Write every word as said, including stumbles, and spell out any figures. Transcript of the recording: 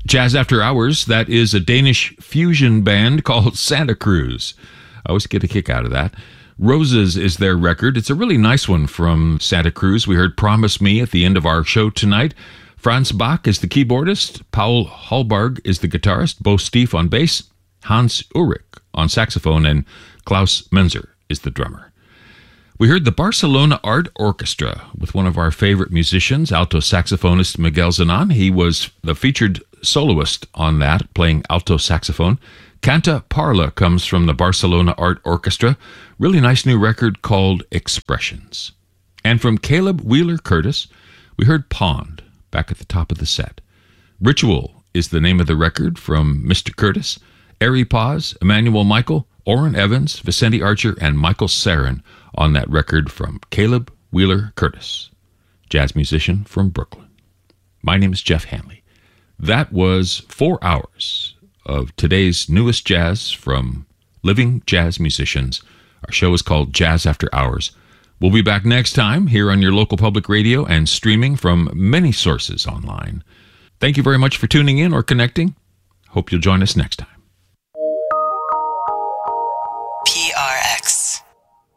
Jazz After Hours, that is a Danish fusion band called Santa Cruz. I always get a kick out of that. Roses is their record. It's a really nice one from Santa Cruz. We heard Promise Me at the end of our show tonight. Franz Bach is the keyboardist. Paul Hallberg is the guitarist. Bo Stief on bass. Hans Ulrich on saxophone. And Klaus Menzer is the drummer. We heard the Barcelona Art Orchestra with one of our favorite musicians, alto saxophonist Miguel Zanon. He was the featured soloist on that, playing alto saxophone. Canta Parla comes from the Barcelona Art Orchestra. Really nice new record called Expressions. And from Caleb Wheeler Curtis, we heard Pond back at the top of the set. Ritual is the name of the record from Mister Curtis. Ari Paz, Emmanuel Michael, Orrin Evans, Vicente Archer, and Michael Sarin on that record from Caleb Wheeler Curtis, jazz musician from Brooklyn. My name is Jeff Hanley. That was four hours of today's newest jazz from living jazz musicians. Our show is called Jazz After Hours. We'll be back next time here on your local public radio and streaming from many sources online. Thank you very much for tuning in or connecting. Hope you'll join us next time.